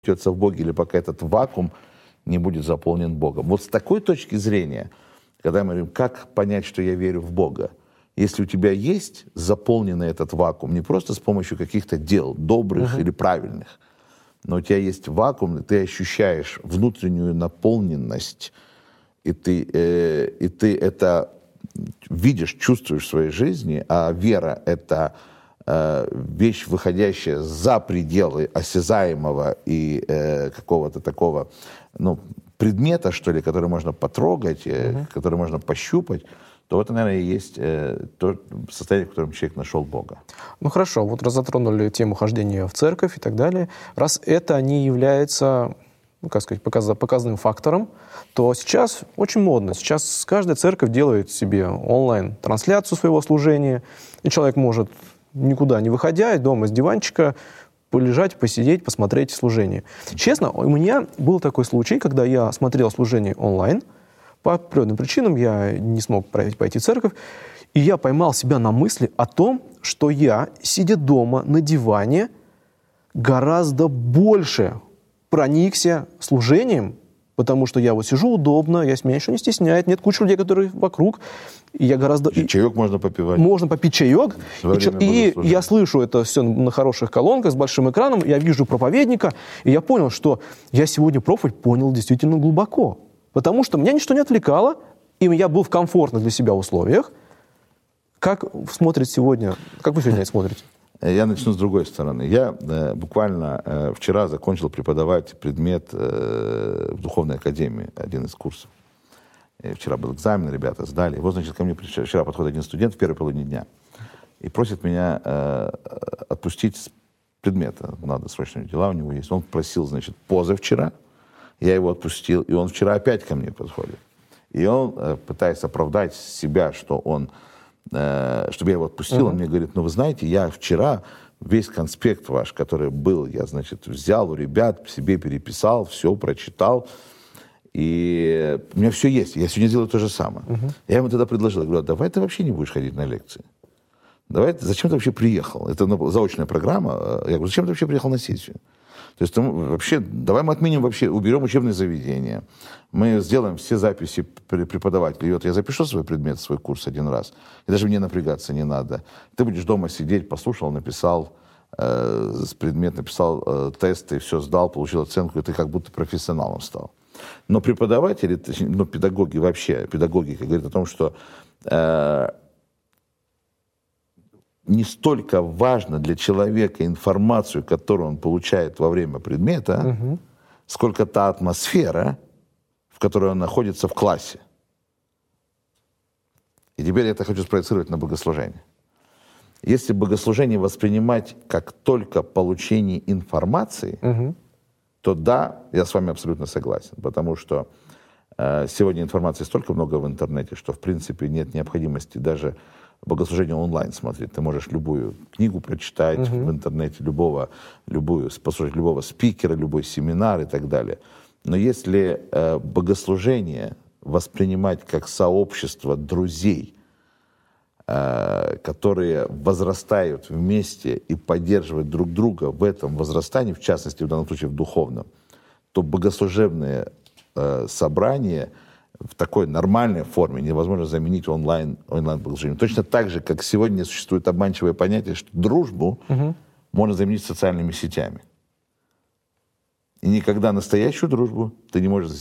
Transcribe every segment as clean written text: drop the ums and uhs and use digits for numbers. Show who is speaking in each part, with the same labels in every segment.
Speaker 1: в Боге, или пока этот вакуум не будет заполнен Богом. Вот с такой точки зрения, когда мы говорим, как понять, что я верю в Бога, если у тебя есть заполненный этот вакуум, не просто с помощью каких-то дел, добрых или правильных, но у тебя есть вакуум, и ты ощущаешь внутреннюю наполненность, и ты это видишь, чувствуешь в своей жизни, а вера — это вещь, выходящая за пределы осязаемого и какого-то такого, предмета, что ли, который можно потрогать, который можно пощупать, то это, наверное, и есть то состояние, в котором человек нашел Бога.
Speaker 2: Ну хорошо, вот раз затронули тему хождения в церковь и так далее, раз это не является, показанным фактором, то сейчас очень модно. Сейчас каждая церковь делает себе онлайн-трансляцию своего служения, и человек может, никуда не выходя, дома с диванчика, полежать, посидеть, посмотреть служение. Честно, у меня был такой случай, когда я смотрел служение онлайн. По определенным причинам я не смог пойти в церковь, и я поймал себя на мысли о том, что я, сидя дома на диване, гораздо больше проникся служением, потому что я вот сижу удобно, меня ничего не стесняет, нет кучи людей, которые вокруг, и я гораздо...
Speaker 1: Чаек можно попивать.
Speaker 2: Можно попить чаек, и я слышу это все на хороших колонках с большим экраном, я вижу проповедника, и я понял, что я сегодня проповедь понял действительно глубоко. Потому что меня ничто не отвлекало, и я был в комфортных для себя условиях. Как вы сегодня это смотрите?
Speaker 1: Я начну с другой стороны. Я буквально вчера закончил преподавать предмет в Духовной Академии, один из курсов. И вчера был экзамен, ребята сдали. Вот, значит, ко мне вчера подходит один студент в первой половине дня и просит меня отпустить с предмета. Надо, срочные дела у него есть. Он просил, значит, позавчера. Я его отпустил, и он вчера опять ко мне подходит. И он, пытаясь оправдать себя, чтобы я его отпустил, он мне говорит, вы знаете, я вчера весь конспект ваш, который был, я, значит, взял у ребят, себе переписал, все прочитал, и у меня все есть, я сегодня делаю то же самое. Я ему тогда предложил, говорю, давай ты вообще не будешь ходить на лекции. Зачем ты вообще приехал? Это заочная программа. Я говорю, зачем ты вообще приехал на сессию? То есть вообще, давай мы отменим вообще, уберем учебные заведения, мы сделаем все записи преподавателей. И вот я запишу свой предмет, свой курс один раз, и даже мне напрягаться не надо. Ты будешь дома сидеть, послушал, написал предмет, написал тесты, все сдал, получил оценку, и ты как будто профессионалом стал. Но преподаватели, педагоги вообще, педагогика говорит о том, что не столько важно для человека информацию, которую он получает во время предмета, сколько та атмосфера, в которой он находится в классе. И теперь я это хочу спроецировать на богослужение. Если богослужение воспринимать как только получение информации, то да, я с вами абсолютно согласен, потому что сегодня информации столько много в интернете, что в принципе нет необходимости даже богослужение онлайн смотреть. Ты можешь любую книгу прочитать в интернете, послушать любого спикера, любой семинар и так далее. Но если богослужение воспринимать как сообщество друзей, которые возрастают вместе и поддерживают друг друга в этом возрастании, в частности, в данном случае в духовном, то богослужебные собрания в такой нормальной форме невозможно заменить онлайн-богослужением. Точно так же, как сегодня существует обманчивое понятие, что дружбу можно заменить социальными сетями. И никогда настоящую дружбу ты не можешь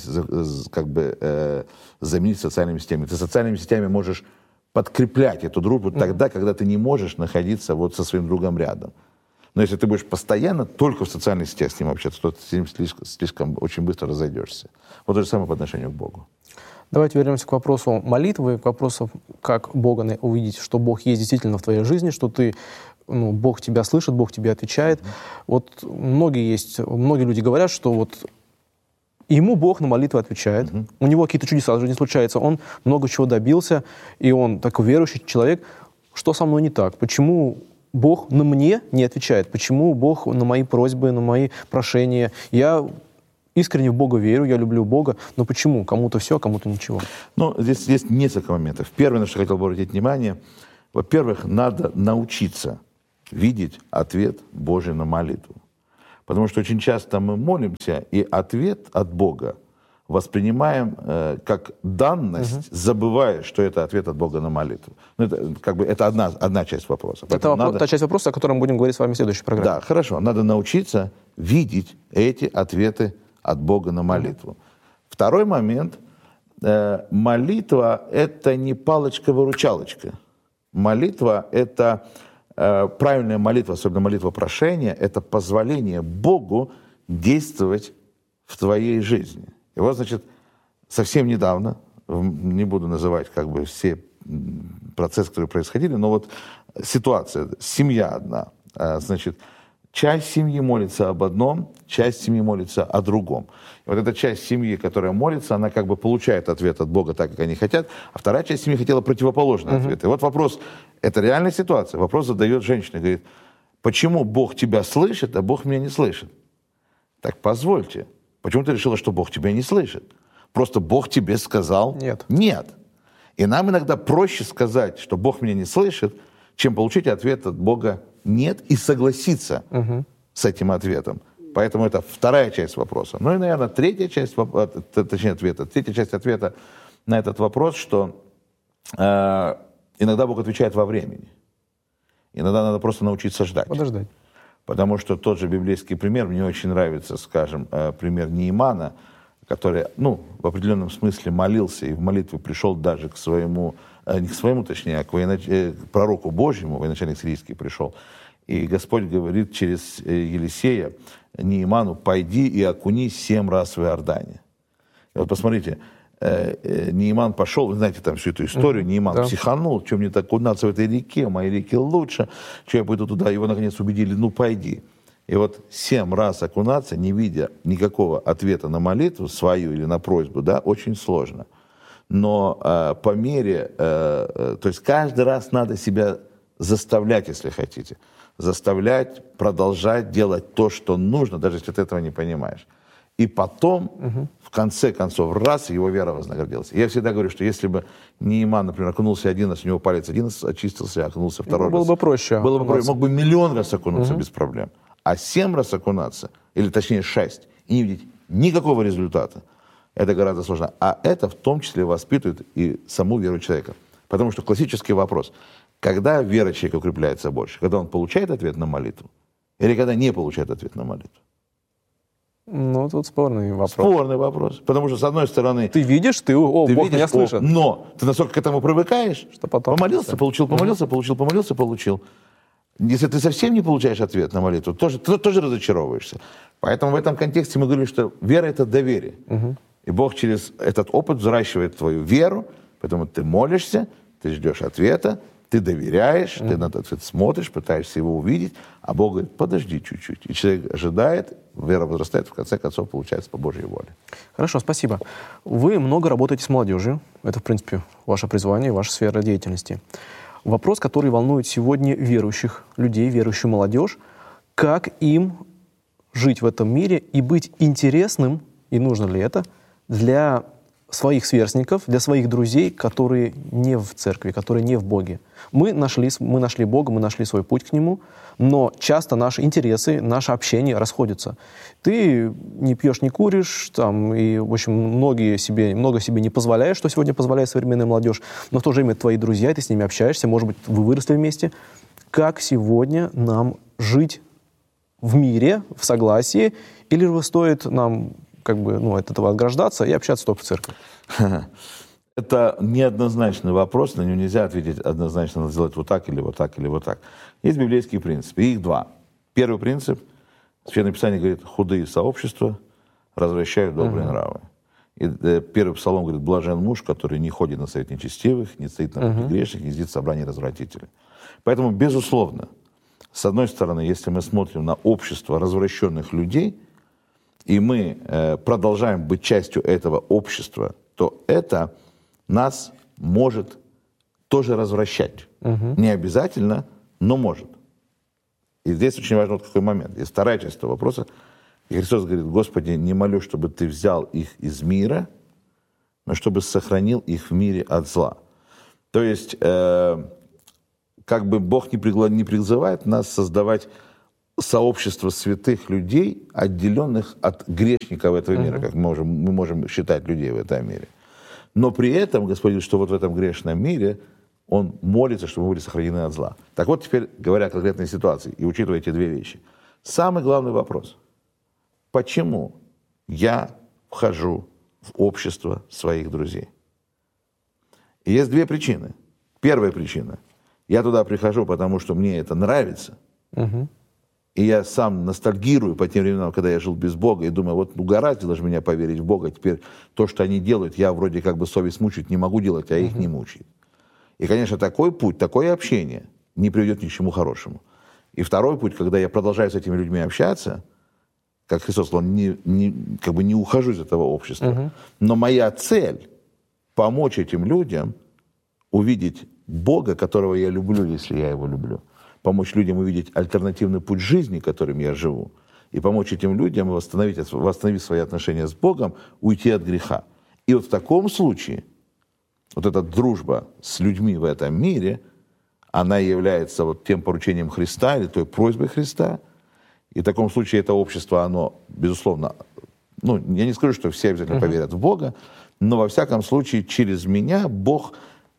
Speaker 1: заменить социальными сетями. Ты социальными сетями можешь подкреплять эту дружбу тогда, когда ты не можешь находиться вот со своим другом рядом. Но если ты будешь постоянно только в социальных сетях с ним общаться, то ты с ним слишком очень быстро разойдешься. Вот то же самое по отношению к Богу.
Speaker 2: Давайте вернемся к вопросу молитвы, к вопросу, как Бога увидеть, что Бог есть действительно в твоей жизни, что Бог тебя слышит, Бог тебе отвечает. Вот многие люди говорят, что вот ему Бог на молитву отвечает, у него какие-то чудеса в жизни случаются, он много чего добился, и он такой верующий человек. Что со мной не так? Почему Бог на мне не отвечает? Почему Бог на мои просьбы, на мои прошения? Я искренне в Бога верю, я люблю Бога, но почему? Кому-то все, а кому-то ничего.
Speaker 1: Здесь есть несколько моментов. Первое, на что я хотел бы обратить внимание, во-первых, надо научиться видеть ответ Божий на молитву. Потому что очень часто мы молимся, и ответ от Бога воспринимаем как данность, забывая, что это ответ от Бога на молитву. Ну, это одна часть вопроса.
Speaker 2: Это та часть вопроса, о которой мы будем говорить с вами в следующей программе.
Speaker 1: Да, хорошо. Надо научиться видеть эти ответы от Бога на молитву. Второй момент. Молитва – это не палочка-выручалочка. Молитва – это правильная молитва, особенно молитва прошения, это позволение Богу действовать в твоей жизни. И вот, значит, совсем недавно, не буду называть все процессы, которые происходили, но вот ситуация, семья одна, значит, часть семьи молится об одном, часть семьи молится о другом. И вот эта часть семьи, которая молится, она получает ответ от Бога так, как они хотят, а вторая часть семьи хотела противоположный ответ. И вот вопрос, это реальная ситуация, вопрос задает женщина, говорит, почему Бог тебя слышит, а Бог меня не слышит? Так позвольте. Почему ты решила, что Бог тебя не слышит? Просто Бог тебе сказал нет. И нам иногда проще сказать, что Бог меня не слышит, чем получить ответ от Бога нет и согласиться с этим ответом. Поэтому это вторая часть вопроса. Ну и, наверное, третья часть ответа на этот вопрос, что иногда Бог отвечает во времени. Иногда надо просто научиться ждать.
Speaker 2: Подождать.
Speaker 1: Потому что тот же библейский пример, мне очень нравится, скажем, пример Неемана, который, в определенном смысле молился и в молитве пришел даже к своему, не к своему, точнее, а к пророку Божьему, военачальник сирийский пришел. И Господь говорит через Елисея Нееману, пойди и окунись 7 раз в Иордане. И вот посмотрите, Нееман пошел, вы знаете там всю эту историю, Нееман психанул, что мне так окунаться в этой реке, в моей реке лучше, что я пойду туда, его наконец убедили, пойди. И вот 7 раз окунаться, не видя никакого ответа на молитву свою или на просьбу, очень сложно. Но по мере, то есть каждый раз надо себя заставлять, если хотите, заставлять, продолжать делать то, что нужно, даже если ты этого не понимаешь. И потом, в конце концов, его вера вознаградилась. Я всегда говорю, что если бы Нееман, например, окунулся один раз, у него палец один раз очистился, окунулся второй раз.
Speaker 2: Было бы проще.
Speaker 1: Было бы проще. Мог бы 1 000 000 раз окунуться без проблем. А 7 раз окунаться, или точнее 6, и не видеть никакого результата, это гораздо сложно. А это в том числе воспитывает и саму веру человека. Потому что классический вопрос, когда вера человека укрепляется больше? Когда он получает ответ на молитву? Или когда не получает ответ на молитву?
Speaker 2: Тут спорный вопрос.
Speaker 1: Спорный вопрос. Потому что, с одной стороны...
Speaker 2: Ты видишь, Бог меня слышит.
Speaker 1: Но ты настолько к этому привыкаешь,
Speaker 2: что потом
Speaker 1: помолился, получил. Если ты совсем не получаешь ответ на молитву, тоже разочаровываешься. Поэтому в этом контексте мы говорим, что вера — это доверие. И Бог через этот опыт взращивает твою веру, поэтому ты молишься, ты ждешь ответа, ты доверяешь, ты на этот ответ смотришь, пытаешься его увидеть, а Бог говорит, подожди чуть-чуть. И человек ожидает, вера возрастает, в конце концов получается по Божьей воле.
Speaker 2: Хорошо, спасибо. Вы много работаете с молодежью. Это, в принципе, ваше призвание, ваша сфера деятельности. Вопрос, который волнует сегодня верующих людей, верующую молодежь, как им жить в этом мире и быть интересным, и нужно ли это, для своих сверстников, для своих друзей, которые не в церкви, которые не в Боге. Мы нашли Бога, мы нашли свой путь к Нему, но часто наши интересы, наше общение расходятся. Ты не пьешь, не куришь, и, в общем, много себе не позволяешь, что сегодня позволяет современная молодежь, но в то же время твои друзья, ты с ними общаешься, может быть, вы выросли вместе. Как сегодня нам жить в мире, в согласии, или же стоит нам от этого отграждаться и общаться только в церкви?
Speaker 1: Это неоднозначный вопрос, на него нельзя ответить однозначно, надо сделать вот так или вот так или вот так. Есть библейские принципы, их 2. Первый принцип, Священное Писание говорит, худые сообщества развращают добрые нравы. И первый псалом говорит, блажен муж, который не ходит на совет нечестивых, не стоит на пути грешных, не сидит в собрании развратителей. Поэтому, безусловно, с одной стороны, если мы смотрим на общество развращенных людей, и мы продолжаем быть частью этого общества, то это нас может тоже развращать. Не обязательно, но может. И здесь очень важен какой момент. И вторая часть этого вопроса. И Христос говорит, Господи, не молю, чтобы Ты взял их из мира, но чтобы сохранил их в мире от зла. То есть, Бог не призывает нас создавать сообщество святых людей, отделенных от грешников этого мира, как мы можем считать людей в этом мире. Но при этом Господь говорит, что вот в этом грешном мире Он молится, чтобы мы были сохранены от зла. Так вот, теперь, говоря о конкретной ситуации и учитывая эти две вещи, самый главный вопрос. Почему я вхожу в общество своих друзей? И есть две причины. Первая причина. Я туда прихожу, потому что мне это нравится. И я сам ностальгирую по тем временам, когда я жил без Бога, и думаю, вот угораздило же меня поверить в Бога. Теперь то, что они делают, я вроде как бы совесть мучить не могу делать, а их не мучает. И, конечно, такой путь, такое общение не приведет ни к чему хорошему. И второй путь, когда я продолжаю с этими людьми общаться, как Христос сказал, как бы не ухожу из этого общества. Но моя цель — помочь этим людям увидеть Бога, которого я люблю, если я его люблю. Помочь людям увидеть альтернативный путь жизни, которым я живу. И помочь этим людям восстановить свои отношения с Богом, уйти от греха. И вот в таком случае вот эта дружба с людьми в этом мире, она является вот тем поручением Христа или той просьбой Христа. И в таком случае это общество, оно, безусловно, ну, я не скажу, что все обязательно поверят в Бога, но во всяком случае через меня Бог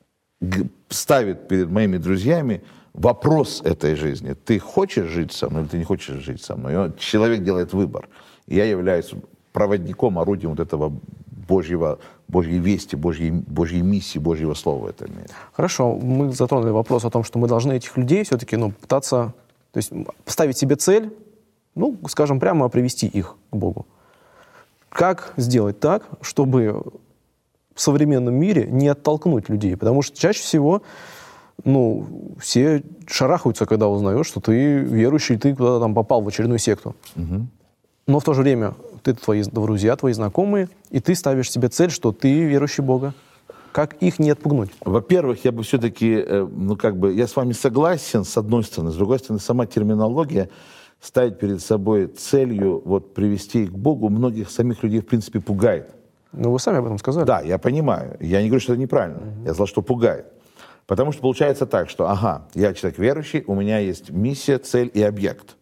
Speaker 1: ставит перед моими друзьями вопрос этой жизни. Ты хочешь жить со мной или ты не хочешь жить со мной? И человек делает выбор. И я являюсь проводником, орудием вот этого Божьей вести, Божьей миссии, Божьего слова в этом мире.
Speaker 2: Хорошо, мы затронули вопрос о том, что мы должны этих людей все-таки пытаться, то есть поставить себе цель, скажем прямо, привести их к Богу. Как сделать так, чтобы в современном мире не оттолкнуть людей? Потому что чаще всего все шарахаются, когда узнают, что ты верующий, ты куда-то там попал в очередную секту. Но в то же время ты, твои друзья, твои знакомые, и ты ставишь себе цель, что ты верующий Бога. Как их не отпугнуть?
Speaker 1: Во-первых, я бы все-таки, я с вами согласен, с одной стороны. С другой стороны, сама терминология ставить перед собой целью привести их к Богу многих самих людей, в принципе, пугает.
Speaker 2: Вы сами об этом сказали.
Speaker 1: Да, я понимаю. Я не говорю, что это неправильно. Я сказал, что пугает. Потому что получается так, что, я человек верующий, у меня есть миссия, цель и объект.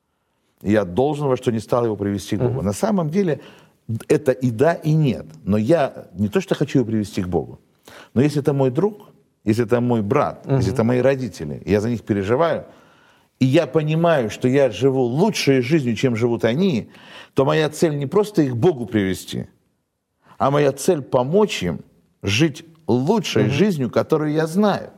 Speaker 1: И я должен во что ни стало его привести к Богу. На самом деле это и да, и нет. Но я не то, что хочу его привести к Богу, но если это мой друг, если это мой брат, если это мои родители, я за них переживаю, и я понимаю, что я живу лучшей жизнью, чем живут они, то моя цель не просто их к Богу привести, а моя цель помочь им жить лучшей жизнью, которую я знаю.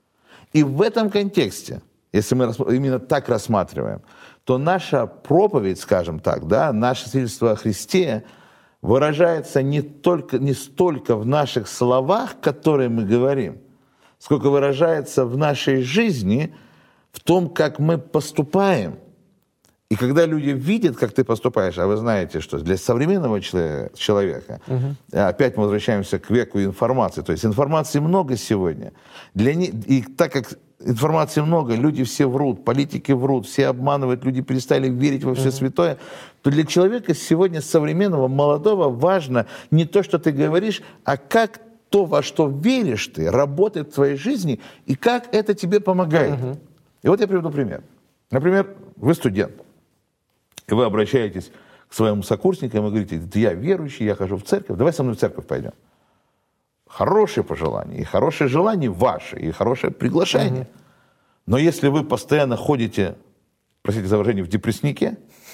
Speaker 1: И в этом контексте, если мы именно так рассматриваем, то наша проповедь, скажем так, наше свидетельство о Христе выражается не столько в наших словах, которые мы говорим, сколько выражается в нашей жизни, в том, как мы поступаем. И когда люди видят, как ты поступаешь, а вы знаете, что для современного человека, опять мы возвращаемся к веку информации, то есть информации много сегодня, и так как информации много, люди все врут, политики врут, все обманывают, люди перестали верить во все святое, то для человека сегодня современного, молодого важно не то, что ты говоришь, а как то, во что веришь ты, работает в твоей жизни, и как это тебе помогает. И вот я приведу пример. Например, вы студент, и вы обращаетесь к своим сокурсникам и говорите, я верующий, я хожу в церковь, давай со мной в церковь пойдем. Хорошее пожелание, и хорошее желание ваше, и хорошее приглашение. Но если вы постоянно ходите, простите за выражение, в депресснике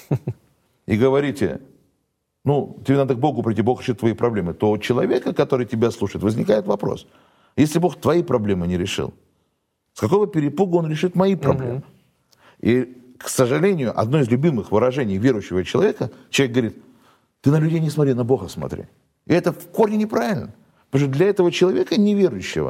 Speaker 1: и говорите, тебе надо к Богу прийти, Бог решит твои проблемы, то у человека, который тебя слушает, возникает вопрос. Если Бог твои проблемы не решил, с какого перепуга Он решит мои проблемы? И, к сожалению, одно из любимых выражений верующего человека, человек говорит, ты на людей не смотри, на Бога смотри. И это в корне неправильно. Потому что для этого человека неверующего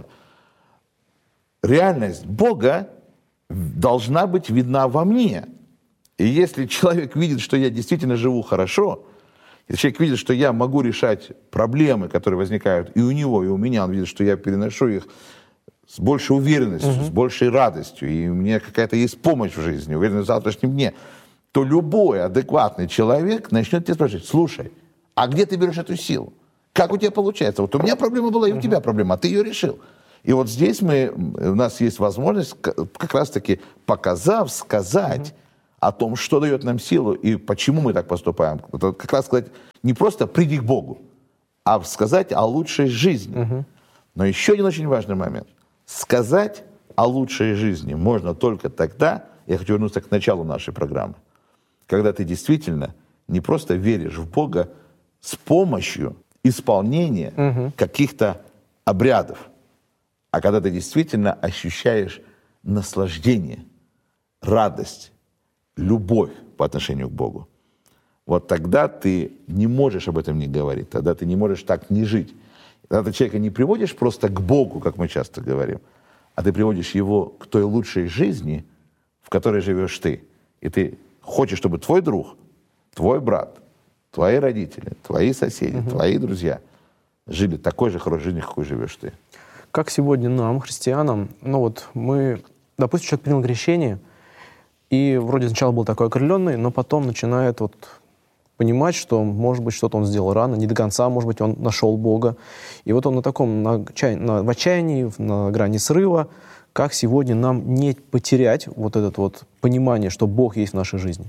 Speaker 1: реальность Бога должна быть видна во мне. И если человек видит, что я действительно живу хорошо, если человек видит, что я могу решать проблемы, которые возникают и у него, и у меня, он видит, что я переношу их с большей уверенностью, с большей радостью, и у меня какая-то есть помощь в жизни, уверенность в завтрашнем дне, то любой адекватный человек начнет тебя спрашивать, слушай, а где ты берешь эту силу? Как у тебя получается? Вот у меня проблема была, и у тебя проблема, а ты ее решил. И вот здесь у нас есть возможность, как раз-таки показав, сказать, о том, что дает нам силу и почему мы так поступаем. Это как раз сказать, не просто «приди к Богу», а сказать о лучшей жизни. Но еще один очень важный момент. Сказать о лучшей жизни можно только тогда, я хочу вернуться к началу нашей программы, когда ты действительно не просто веришь в Бога с помощью исполнения каких-то обрядов, а когда ты действительно ощущаешь наслаждение, радость, любовь по отношению к Богу. Вот тогда ты не можешь об этом не говорить, тогда ты не можешь так не жить. Тогда ты человека не приводишь просто к Богу, как мы часто говорим, а ты приводишь его к той лучшей жизни, в которой живешь ты. И ты хочешь, чтобы твой друг, твой брат, твои родители, твои соседи, твои друзья жили такой же хорошей жизнью, какой живешь ты.
Speaker 2: Как сегодня нам, христианам, мы, допустим, человек принял крещение, и вроде сначала был такой окрыленный, но потом начинает понимать, что, может быть, что-то он сделал рано, не до конца, может быть, он нашел Бога. И он в в отчаянии, на грани срыва. Как сегодня нам не потерять это понимание, что Бог есть в нашей жизни?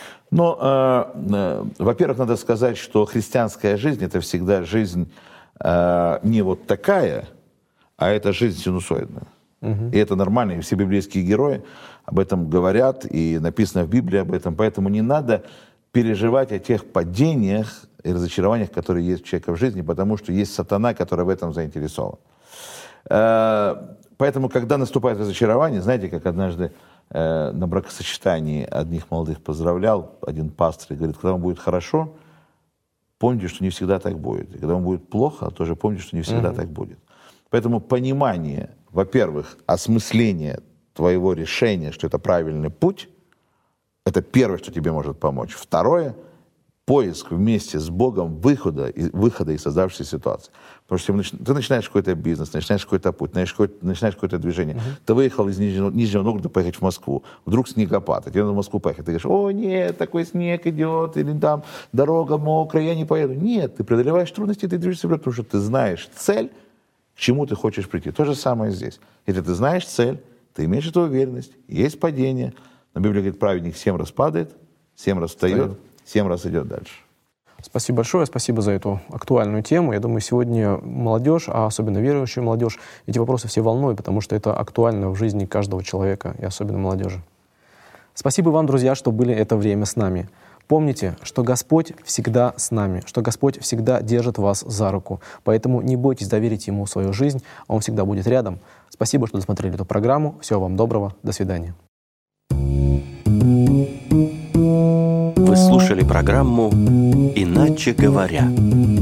Speaker 1: Во-первых, надо сказать, что христианская жизнь — это всегда жизнь не вот такая, а это жизнь синусоидная. И это нормально, и все библейские герои об этом говорят, и написано в Библии об этом, поэтому не надо переживать о тех падениях и разочарованиях, которые есть у человека в жизни, потому что есть сатана, который в этом заинтересован. Поэтому, когда наступает разочарование, знаете, как однажды на бракосочетании одних молодых поздравлял один пастор и говорит, когда вам будет хорошо, помните, что не всегда так будет. И когда вам будет плохо, тоже помните, что не всегда так будет. Поэтому понимание, во-первых, осмысление твоего решения, что это правильный путь, это первое, что тебе может помочь. Второе — поиск вместе с Богом выхода из создавшейся ситуации. Потому что ты начинаешь какой-то бизнес, начинаешь какой-то путь, начинаешь какое-то движение. Ты выехал из Нижнего Новгорода поехать в Москву. Вдруг снегопад, и тебе надо в Москву поехать. Ты говоришь, о нет, такой снег идет, или там дорога мокрая, я не поеду. Нет, ты преодолеваешь трудности, ты движешься вперед, потому что ты знаешь цель, к чему ты хочешь прийти. То же самое здесь. Если ты знаешь цель, ты имеешь эту уверенность, есть падение. Но Библия говорит, праведник 7 раз падает, 7 раз встает, 7 раз идет дальше.
Speaker 2: Спасибо большое, спасибо за эту актуальную тему. Я думаю, сегодня молодежь, а особенно верующая молодежь, эти вопросы все волнуют, потому что это актуально в жизни каждого человека, и особенно молодежи. Спасибо вам, друзья, что были это время с нами. Помните, что Господь всегда с нами, что Господь всегда держит вас за руку. Поэтому не бойтесь доверить Ему свою жизнь, а Он всегда будет рядом. Спасибо, что досмотрели эту программу. Всего вам доброго. До свидания.
Speaker 3: Вы слушали программу «Иначе говоря».